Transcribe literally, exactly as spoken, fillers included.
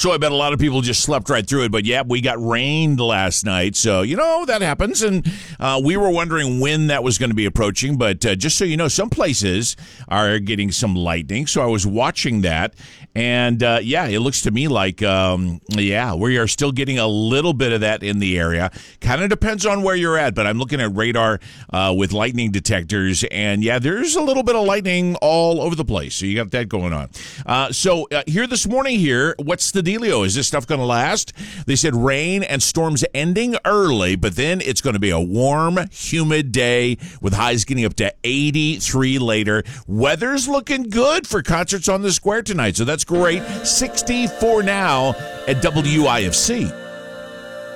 So I bet a lot of people just slept right through it. But yeah, we got rained last night. So, you know, that happens. And uh, we were wondering when that was going to be approaching. But uh, just so you know, some places are getting some lightning. So I was watching that. And uh, yeah, it looks to me like, um, yeah, we are still getting a little bit of that in the area. Kind of depends on where you're at. But I'm looking at radar uh, with lightning detectors. And yeah, there's a little bit of lightning all over the place. So you got that going on. Uh, so uh, here this morning here, what's the dealio? Is this stuff going to last? They said rain and storms ending early, but then it's going to be a warm, humid day with highs getting up to eighty-three later. Weather's looking good for concerts on the square tonight, so that's great. sixty-four now at W I F C.